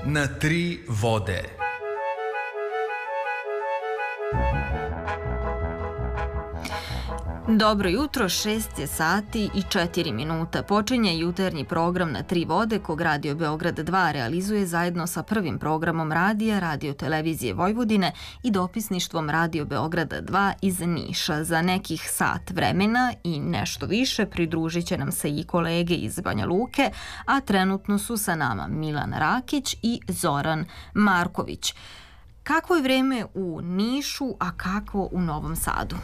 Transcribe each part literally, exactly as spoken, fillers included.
na tri vode. Dobro jutro, šest je sati i četiri minuta. Počinje jutarnji program na tri vode kog Radio Beograd dva realizuje zajedno sa prvim programom radija Radio Televizije Vojvodine i dopisništvom Radio Beograd dva iz Niša. Za nekih sat vremena i nešto više pridružit će nam se i kolege iz Banja Luke, a trenutno su sa nama Milan Rakić i Zoran Marković. Kako je vreme u Nišu, a kako u Novom Sadu?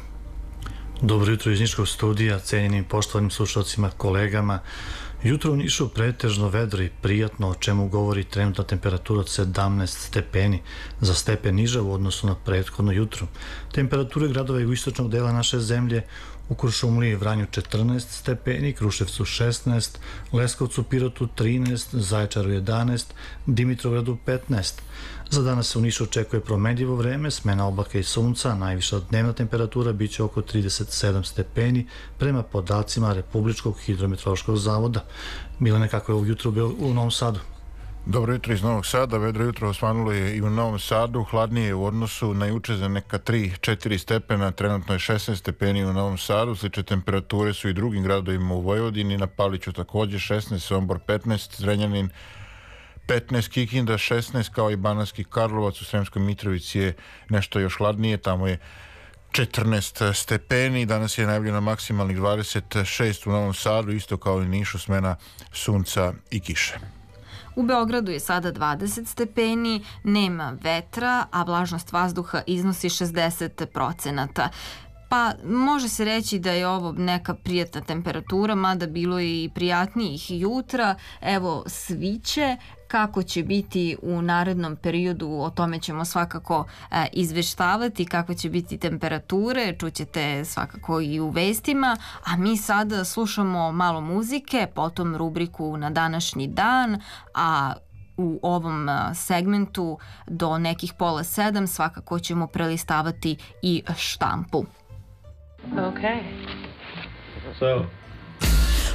Dobro jutro iz Niškog studija, cenjenim poštovanim slušalcima, kolegama. Jutro u Nišu pretežno vedro i prijatno, o čemu govori trenutna temperatura od sedamnaest stepeni, za stepen niža u odnosu na prethodno jutro. Temperature gradova jugoistočnog dela naše zemlje: u Kuršumliji i Vranju četrnaest stepeni, Kruševcu šesnaest, Leskovcu, Pirotu trinaest, Zaječaru jedanaest, Dimitrovgradu petnaest. Za danas se u Nišu očekuje promenljivo vreme, smena oblaka i sunca, najviša dnevna temperatura biće oko trideset sedam stepeni prema podacima Republičkog hidrometeorološkog zavoda. Milane, kako je ovog jutra u Novom Sadu? Dobro jutro iz Novog Sada. Vedro jutro osvanulo je i u Novom Sadu, hladnije je u odnosu na juče za neka tri četiri stepena, trenutno je šesnaest stepeni u Novom Sadu. Slične temperature su i drugim gradovima u Vojvodini, na Paliću također šesnaest, Sombor petnaest, Zrenjanin petnaest, Kikinda šesnaest, kao i Banatski Karlovac. U Sremskoj Mitrovici je nešto još hladnije, tamo je četrnaest stepeni. Danas je najavljeno maksimalnih dvadeset šest u Novom Sadu, isto kao i Nišu, smena sunca i kiše. U Beogradu je sada dvadeset stepeni, nema vetra, a vlažnost vazduha iznosi šezdeset procenata. Pa može se reći da je ovo neka prijatna temperatura, mada bilo je i prijatnijih jutra. Evo, sviće. Kako će biti u narednom periodu, o tome ćemo svakako e, izveštavati, kako će biti temperature, čućete svakako i u vestima, a mi sada slušamo malo muzike, potom rubriku Na današnji dan, a u ovom segmentu do nekih pola sedam svakako ćemo prelistavati i štampu. Okay. So